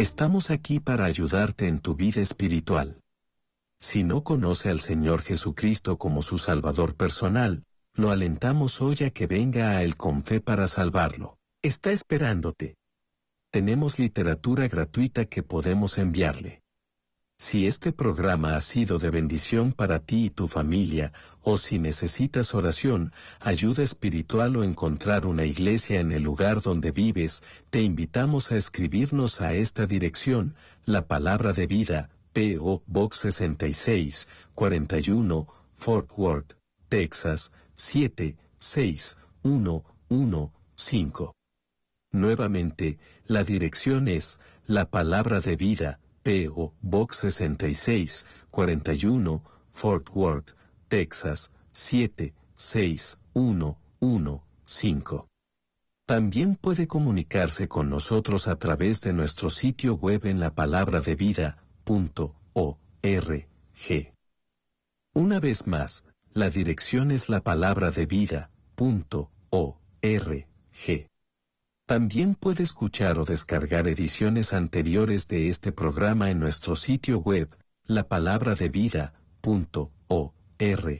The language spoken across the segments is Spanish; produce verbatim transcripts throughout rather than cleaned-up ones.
Estamos aquí para ayudarte en tu vida espiritual. Si no conoce al Señor Jesucristo como su Salvador personal, lo alentamos hoy a que venga a Él con fe para salvarlo. Está esperándote. Tenemos literatura gratuita que podemos enviarle. Si este programa ha sido de bendición para ti y tu familia, o si necesitas oración, ayuda espiritual o encontrar una iglesia en el lugar donde vives, te invitamos a escribirnos a esta dirección, La Palabra de Vida, P O Box sesenta y seis, cuarenta y uno, Fort Worth, Texas, siete seis uno uno cinco. Nuevamente, la dirección es La Palabra de Vida, P O Box sesenta y seis, cuarenta y uno, Fort Worth, Texas, siete seis uno uno cinco. También puede comunicarse con nosotros a través de nuestro sitio web en la palabra de vida punto org. Una vez más, la dirección es la palabra de vida punto org. También puede escuchar o descargar ediciones anteriores de este programa en nuestro sitio web, la palabra de vida punto org.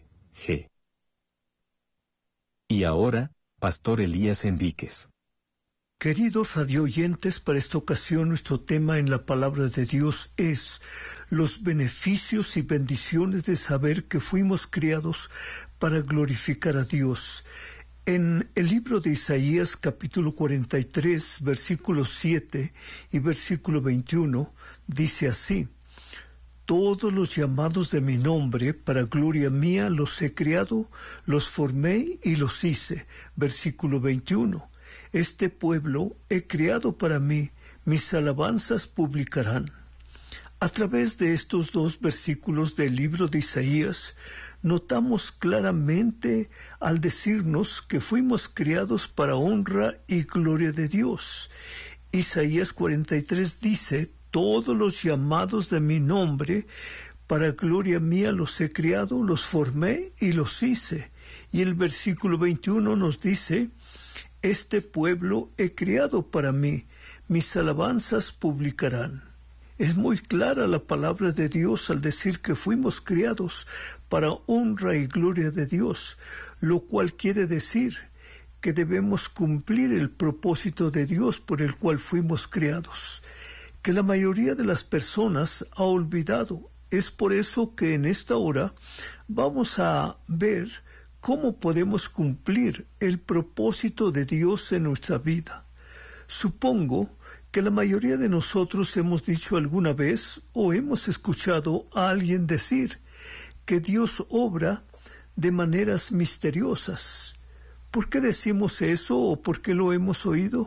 Y ahora, Pastor Elías Enríquez. Queridos radioyentes, para esta ocasión nuestro tema en la Palabra de Dios es los beneficios y bendiciones de saber que fuimos criados para glorificar a Dios. En el libro de Isaías, capítulo cuarenta y tres, versículo siete y versículo veintiuno, dice así: Todos los llamados de mi nombre, para gloria mía, los he creado, los formé y los hice. Versículo veintiuno. Este pueblo he creado para mí, mis alabanzas publicarán. A través de estos dos versículos del libro de Isaías, notamos claramente al decirnos que fuimos creados para honra y gloria de Dios. Isaías cuarenta y tres dice: Todos los llamados de mi nombre, para gloria mía los he creado, los formé y los hice. Y el versículo veintiuno nos dice: Este pueblo he creado para mí, mis alabanzas publicarán. Es muy clara la palabra de Dios al decir que fuimos criados para honra y gloria de Dios, lo cual quiere decir que debemos cumplir el propósito de Dios por el cual fuimos criados, que la mayoría de las personas ha olvidado. Es por eso que en esta hora vamos a ver cómo podemos cumplir el propósito de Dios en nuestra vida. Supongo que la mayoría de nosotros hemos dicho alguna vez o hemos escuchado a alguien decir que Dios obra de maneras misteriosas. ¿Por qué decimos eso o por qué lo hemos oído?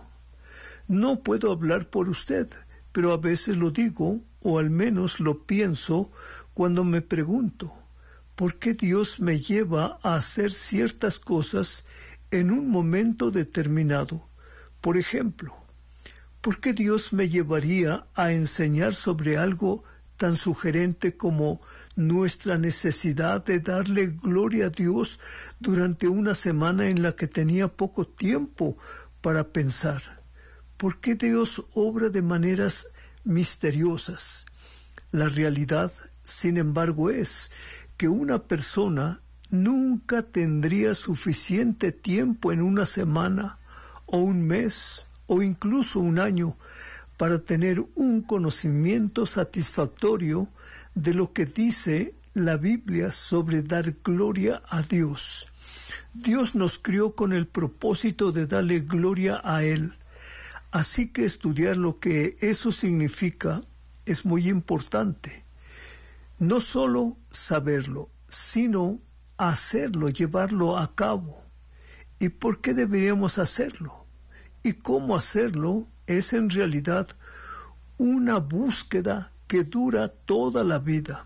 No puedo hablar por usted, pero a veces lo digo, o al menos lo pienso, cuando me pregunto, ¿por qué Dios me lleva a hacer ciertas cosas en un momento determinado? Por ejemplo, ¿por qué Dios me llevaría a enseñar sobre algo tan sugerente como nuestra necesidad de darle gloria a Dios durante una semana en la que tenía poco tiempo para pensar? ¿Por qué Dios obra de maneras misteriosas? La realidad, sin embargo, es que una persona nunca tendría suficiente tiempo en una semana o un mes o incluso un año para tener un conocimiento satisfactorio de lo que dice la Biblia sobre dar gloria a Dios. Dios nos crió con el propósito de darle gloria a Él. Así que estudiar lo que eso significa es muy importante. No solo saberlo, sino hacerlo, llevarlo a cabo. ¿Y por qué deberíamos hacerlo? Y cómo hacerlo es en realidad una búsqueda que dura toda la vida.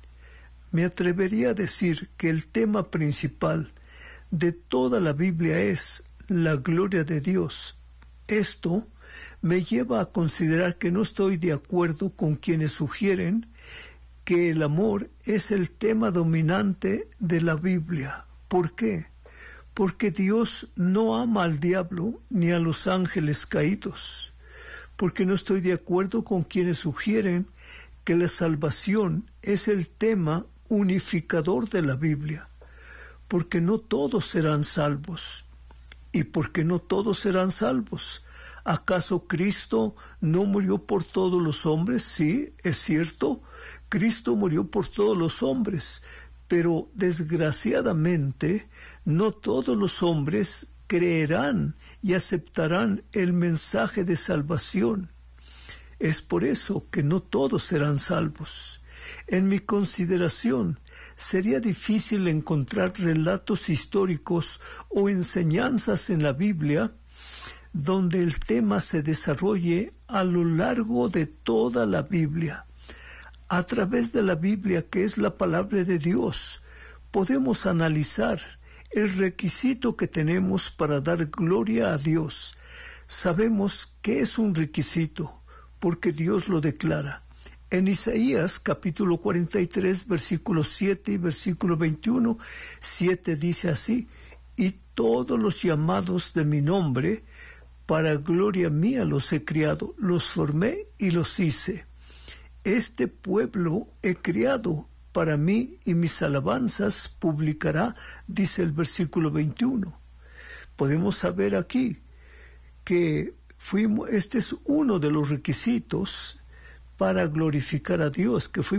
Me atrevería a decir que el tema principal de toda la Biblia es la gloria de Dios. Esto me lleva a considerar que no estoy de acuerdo con quienes sugieren que el amor es el tema dominante de la Biblia. ¿Por qué? Porque Dios no ama al diablo ni a los ángeles caídos. porque no estoy de acuerdo con quienes sugieren que la salvación es el tema unificador de la Biblia, porque no todos serán salvos. ¿Y por qué no todos serán salvos? ¿Acaso Cristo no murió por todos los hombres? Sí, es cierto, Cristo murió por todos los hombres, pero desgraciadamente no todos los hombres creerán y aceptarán el mensaje de salvación. Es por eso que no todos serán salvos. En mi consideración, sería difícil encontrar relatos históricos o enseñanzas en la Biblia donde el tema se desarrolle a lo largo de toda la Biblia. A través de la Biblia, que es la palabra de Dios, podemos analizar el requisito que tenemos para dar gloria a Dios. Sabemos que es un requisito, porque Dios lo declara. En Isaías capítulo cuarenta y tres, versículos siete y versículo veintiuno, siete dice así: y todos los llamados de mi nombre, para gloria mía los he criado, los formé y los hice. Este pueblo he criado para mí y mis alabanzas publicará, dice el versículo veintiuno. Podemos saber aquí que fuimos, este es uno de los requisitos para glorificar a Dios, que fuimos